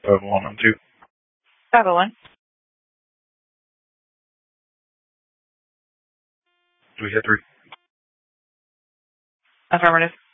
1 on 2. 501. Do we hit 3? Affirmative.